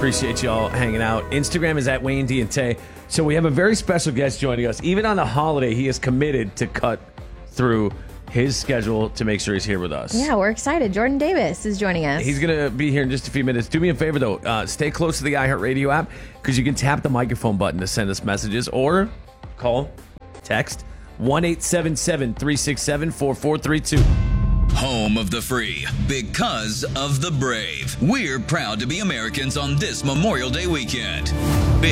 Appreciate y'all hanging out. Instagram is at Wayne D and Tay. So we have a very special guest joining us. Even on the holiday, he is committed to cut through his schedule to make sure he's here with us. Yeah, we're excited. Jordan Davis is joining us. He's going to be here in just a few minutes. Do me a favor, though. Stay close to the iHeartRadio app because you can tap the microphone button to send us messages or call, text 1-877-367-4432. Home of the free, because of the brave. We're proud to be Americans on this Memorial Day weekend.